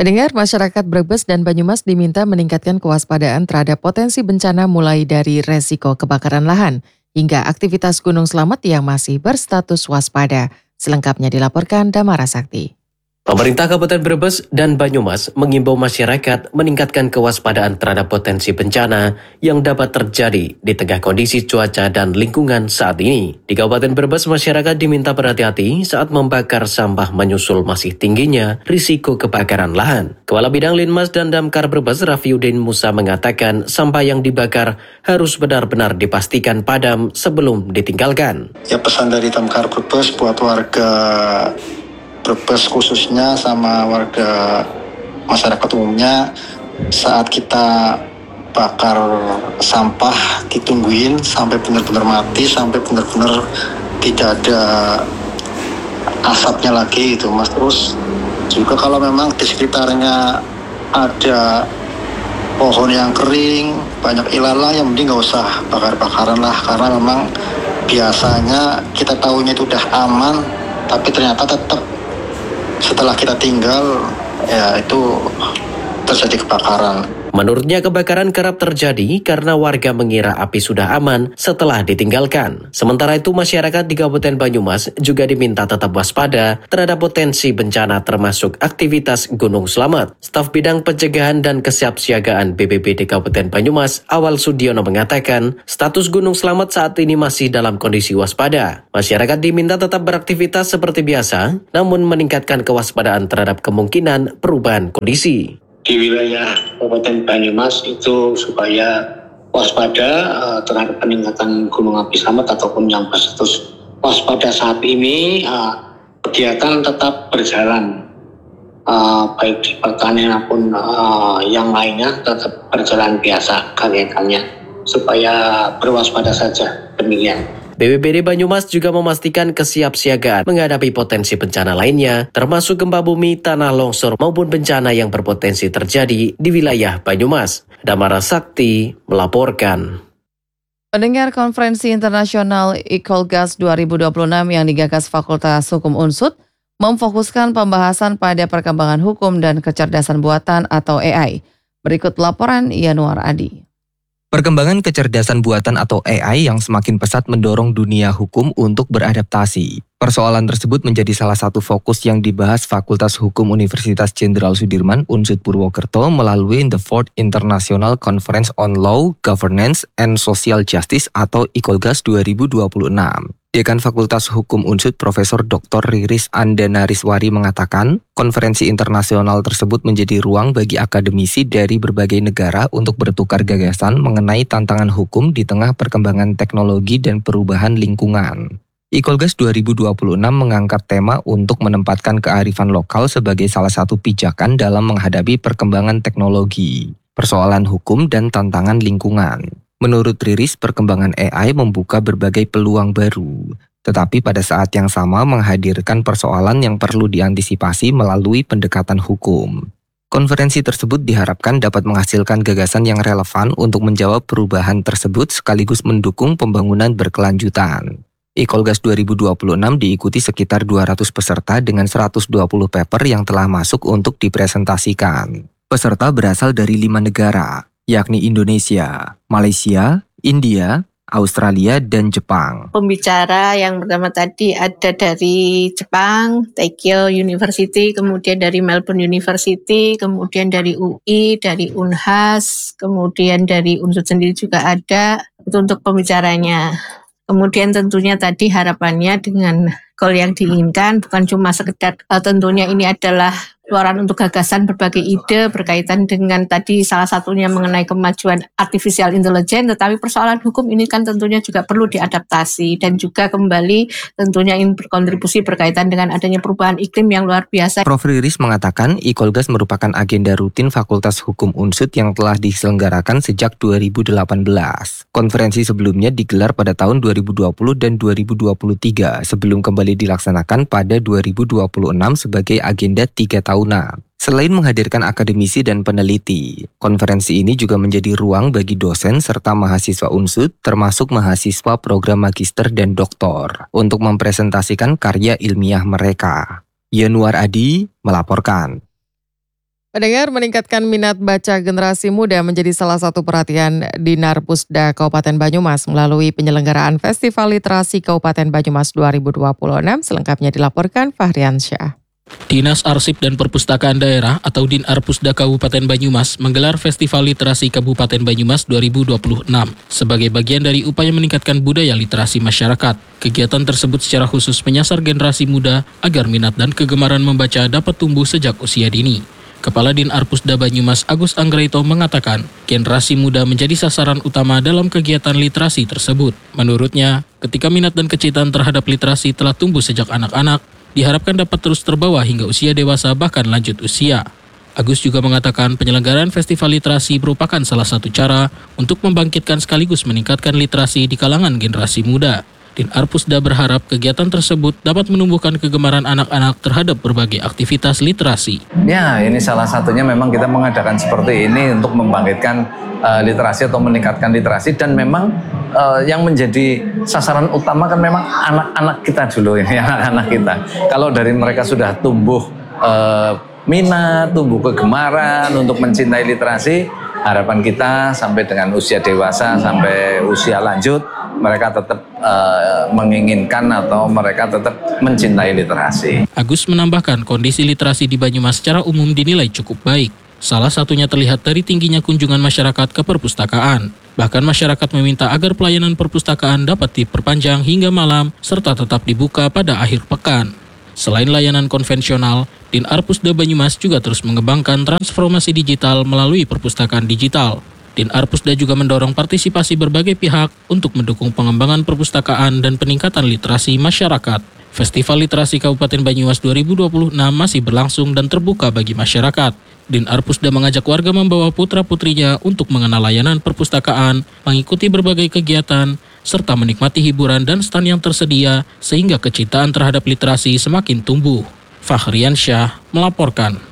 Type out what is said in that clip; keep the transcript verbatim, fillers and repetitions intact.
Pendengar, masyarakat Brebes dan Banyumas diminta meningkatkan kewaspadaan terhadap potensi bencana mulai dari resiko kebakaran lahan hingga aktivitas gunung selamat yang masih berstatus waspada. Selengkapnya dilaporkan Damara Sakti. Pemerintah Kabupaten Brebes dan Banyumas mengimbau masyarakat meningkatkan kewaspadaan terhadap potensi bencana yang dapat terjadi di tengah kondisi cuaca dan lingkungan saat ini. Di Kabupaten Brebes, masyarakat diminta berhati-hati saat membakar sampah menyusul masih tingginya risiko kebakaran lahan. Kepala Bidang Linmas dan Damkar Brebes, Rafiuddin Musa, mengatakan sampah yang dibakar harus benar-benar dipastikan padam sebelum ditinggalkan. Ya, pesan dari Damkar Brebes buat warga Brebes khususnya sama warga masyarakat umumnya, saat kita bakar sampah ditungguin sampai benar-benar mati, sampai benar-benar tidak ada asapnya lagi gitu mas. Terus juga kalau memang di sekitarnya ada pohon yang kering, banyak ilalang, yang mending nggak usah bakar-bakaran lah, karena memang biasanya kita tahunya itu udah aman, tapi ternyata tetap setelah kita tinggal, ya itu terjadi kebakaran. Menurutnya, kebakaran kerap terjadi karena warga mengira api sudah aman setelah ditinggalkan. Sementara itu, masyarakat di Kabupaten Banyumas juga diminta tetap waspada terhadap potensi bencana termasuk aktivitas gunung selamat. Staf Bidang Pencegahan dan Kesiapsiagaan B B B D Kabupaten Banyumas, Awal Sudiono, mengatakan status gunung selamat saat ini masih dalam kondisi waspada. Masyarakat diminta tetap beraktivitas seperti biasa, namun meningkatkan kewaspadaan terhadap kemungkinan perubahan kondisi. Di wilayah Kabupaten Banyumas itu supaya waspada uh, terhadap peningkatan gunung api selamat ataupun yang berstatus waspada saat ini, uh, kegiatan tetap berjalan, uh, baik di pertanian maupun uh, yang lainnya tetap berjalan biasa kegiatannya, supaya berwaspada saja, demikian. B B B D Banyumas juga memastikan kesiapsiagaan menghadapi potensi bencana lainnya, termasuk gempa bumi, tanah longsor, maupun bencana yang berpotensi terjadi di wilayah Banyumas. Damara Sakti melaporkan. Pendengar, konferensi internasional Ikolgas dua ribu dua puluh enam yang digagas Fakultas Hukum U N S U D memfokuskan pembahasan pada perkembangan hukum dan kecerdasan buatan atau A I. Berikut laporan Yanuar Adi. Perkembangan kecerdasan buatan atau A I yang semakin pesat mendorong dunia hukum untuk beradaptasi. Persoalan tersebut menjadi salah satu fokus yang dibahas Fakultas Hukum Universitas Jenderal Sudirman U N S U D Purwokerto melalui The Fourth International Conference on Law, Governance, and Social Justice atau Ikolgas dua ribu dua puluh enam. Dekan Fakultas Hukum U N S U D Profesor Doktor Riris Andanariswari mengatakan, konferensi internasional tersebut menjadi ruang bagi akademisi dari berbagai negara untuk bertukar gagasan mengenai tantangan hukum di tengah perkembangan teknologi dan perubahan lingkungan. Ikolgas dua ribu dua puluh enam mengangkat tema untuk menempatkan kearifan lokal sebagai salah satu pijakan dalam menghadapi perkembangan teknologi, persoalan hukum, dan tantangan lingkungan. Menurut Riris, perkembangan A I membuka berbagai peluang baru, tetapi pada saat yang sama menghadirkan persoalan yang perlu diantisipasi melalui pendekatan hukum. Konferensi tersebut diharapkan dapat menghasilkan gagasan yang relevan untuk menjawab perubahan tersebut sekaligus mendukung pembangunan berkelanjutan. Ikolgas dua ribu dua puluh enam diikuti sekitar dua ratus peserta dengan seratus dua puluh paper yang telah masuk untuk dipresentasikan. Peserta berasal dari lima negara, yakni Indonesia, Malaysia, India, Australia, dan Jepang. Pembicara yang pertama tadi ada dari Jepang, Taikyo University, kemudian dari Melbourne University, kemudian dari U I, dari Unhas, kemudian dari U N S U D sendiri juga ada. Itu untuk pembicaranya. Kemudian tentunya tadi harapannya dengan goal yang diinginkan bukan cuma sekedar uh, tentunya ini adalah luaran untuk gagasan berbagai ide berkaitan dengan tadi salah satunya mengenai kemajuan artificial intelligence, tetapi persoalan hukum ini kan tentunya juga perlu diadaptasi dan juga kembali tentunya ingin berkontribusi berkaitan dengan adanya perubahan iklim yang luar biasa. Prof Riris mengatakan Ikolgas merupakan agenda rutin Fakultas Hukum U N S U D yang telah diselenggarakan sejak dua ribu delapan belas. Konferensi sebelumnya digelar pada tahun dua ribu dua puluh dan dua ribu dua puluh tiga sebelum kembali dilaksanakan pada dua ribu dua puluh enam sebagai agenda tiga tahunan. Selain menghadirkan akademisi dan peneliti, konferensi ini juga menjadi ruang bagi dosen serta mahasiswa U N S U D termasuk mahasiswa program magister dan doktor untuk mempresentasikan karya ilmiah mereka. Yanuar Adi melaporkan. Pendengar, meningkatkan minat baca generasi muda menjadi salah satu perhatian Dinar Pusda Kabupaten Banyumas melalui penyelenggaraan Festival Literasi Kabupaten Banyumas dua ribu dua puluh enam. Selengkapnya dilaporkan Fahrian Syah. Dinas Arsip dan Perpustakaan Daerah atau Dinar Pusda Kabupaten Banyumas menggelar Festival Literasi Kabupaten Banyumas dua ribu dua puluh enam sebagai bagian dari upaya meningkatkan budaya literasi masyarakat. Kegiatan tersebut secara khusus menyasar generasi muda agar minat dan kegemaran membaca dapat tumbuh sejak usia dini. Kepala Dinar Pusda Banyumas Agus Anggraito mengatakan, generasi muda menjadi sasaran utama dalam kegiatan literasi tersebut. Menurutnya, ketika minat dan kecintaan terhadap literasi telah tumbuh sejak anak-anak, diharapkan dapat terus terbawa hingga usia dewasa bahkan lanjut usia. Agus juga mengatakan penyelenggaraan festival literasi merupakan salah satu cara untuk membangkitkan sekaligus meningkatkan literasi di kalangan generasi muda. Dinar Pusda berharap kegiatan tersebut dapat menumbuhkan kegemaran anak-anak terhadap berbagai aktivitas literasi. Ya, ini salah satunya memang kita mengadakan seperti ini untuk membangkitkan uh, literasi atau meningkatkan literasi, dan memang uh, yang menjadi sasaran utama kan memang anak-anak kita dulu ya, anak-anak kita. Kalau dari mereka sudah tumbuh uh, minat, tumbuh kegemaran untuk mencintai literasi, harapan kita sampai dengan usia dewasa, sampai usia lanjut, mereka tetap uh, menginginkan atau mereka tetap mencintai literasi. Agus menambahkan kondisi literasi di Banyumas secara umum dinilai cukup baik. Salah satunya terlihat dari tingginya kunjungan masyarakat ke perpustakaan. Bahkan masyarakat meminta agar pelayanan perpustakaan dapat diperpanjang hingga malam serta tetap dibuka pada akhir pekan. Selain layanan konvensional, Dinar Pusda Banyumas juga terus mengembangkan transformasi digital melalui perpustakaan digital. Dinar Pusda juga mendorong partisipasi berbagai pihak untuk mendukung pengembangan perpustakaan dan peningkatan literasi masyarakat. Festival Literasi Kabupaten Banyumas dua ribu dua puluh enam masih berlangsung dan terbuka bagi masyarakat. Dinar Pusda mengajak warga membawa putra-putrinya untuk mengenal layanan perpustakaan, mengikuti berbagai kegiatan, serta menikmati hiburan dan stand yang tersedia sehingga kecintaan terhadap literasi semakin tumbuh. Fahrian Syah melaporkan.